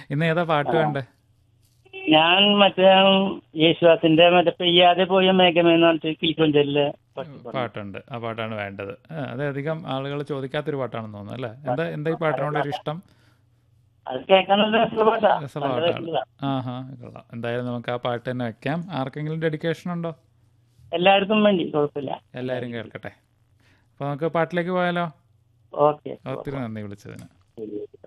ഇന്ന് ഏതാ പാട്ട് വേണ്ടേ? ഞാൻ മറ്റേ യേശുദാസിന്റെ മറ്റേ പെയ്യാതെ പോയ മേഘമെന്ന് പറഞ്ഞിട്ട് കിളിക്കൊഞ്ചലിലെ പാട്ട് പറഞ്ഞു. പാട്ടുണ്ട്, ആ പാട്ടാണ് വേണ്ടത്. അത് അധികം ആളുകൾ ചോദിക്കാത്തൊരു പാട്ടാണെന്ന് തോന്നുന്നു അല്ലേ? എന്താ ഈ പാട്ടിനോട് ഒരു ഇഷ്ടം? അത് കേൾക്കാൻ നല്ല രസമുള്ള പാട്ടാ, രസമുള്ള നല്ല പാട്ടാണ്. രസമുള്ളതാ. ആഹാ, കൊള്ളാം. എന്തായാലും നമുക്ക് ആ പാട്ട് തന്നെ വെക്കാം. ആർക്കെങ്കിലും ഡെഡിക്കേഷൻ ഉണ്ടോ? എല്ലാവർക്കും വേണ്ടി, കുഴപ്പമില്ല. എല്ലാവരും കേൾക്കട്ടെ. അപ്പോൾ നമുക്ക് പാട്ടിലേക്ക് പോയാലോ? ഓക്കെ. ഒത്തിരി നന്ദി വിളിച്ചതിന്.